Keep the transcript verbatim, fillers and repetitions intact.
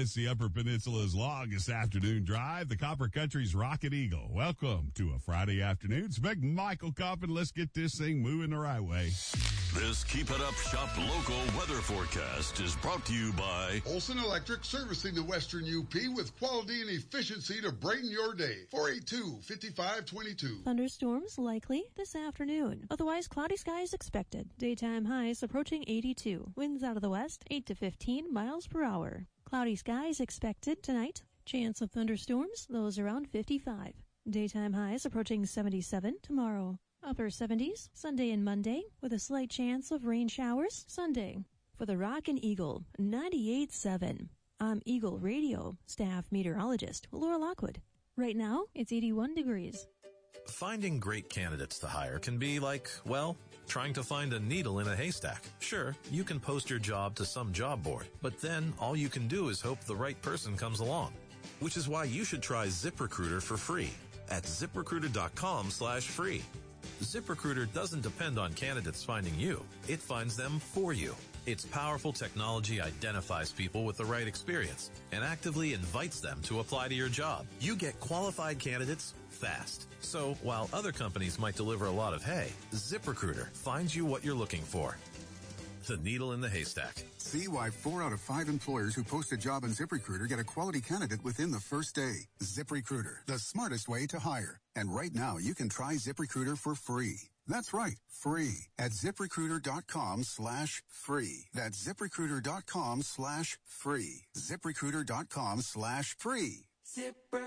It's the Upper Peninsula's longest afternoon drive, the Copper Country's Rocket Eagle. Welcome to a Friday afternoon. It's Big Michael Coppin. Let's get this thing moving the right way. This Keep It Up Shop local weather forecast is brought to you by Olson Electric, servicing the Western U P with quality and efficiency to brighten your day. four eight two, five five two two. Thunderstorms likely this afternoon. Otherwise, cloudy skies expected. Daytime highs approaching eighty-two. Winds out of the west, eight to fifteen miles per hour. Cloudy skies expected tonight. Chance of thunderstorms, those around fifty-five. Daytime highs approaching seventy-seven tomorrow. Upper seventies, Sunday and Monday, with a slight chance of rain showers Sunday. For the Rockin' Eagle, ninety-eight point seven. I'm Eagle Radio staff meteorologist Laura Lockwood. Right now, it's eighty-one degrees. Finding great candidates to hire can be like, well, trying to find a needle in a haystack. Sure, you can post your job to some job board, but then all you can do is hope the right person comes along. Which is why you should try ZipRecruiter for free at ZipRecruiter.com slash free. ZipRecruiter doesn't depend on candidates finding you. It finds them for you. Its powerful technology identifies people with the right experience and actively invites them to apply to your job. You get qualified candidates fast. So while other companies might deliver a lot of hay, ZipRecruiter finds you what you're looking for. The needle in the haystack. See why four out of five employers who post a job on ZipRecruiter get a quality candidate within the first day. ZipRecruiter, the smartest way to hire. And right now, you can try ZipRecruiter for free. That's right, free at ZipRecruiter.com slash free. That's ZipRecruiter.com slash free. ZipRecruiter.com slash free. Zipper.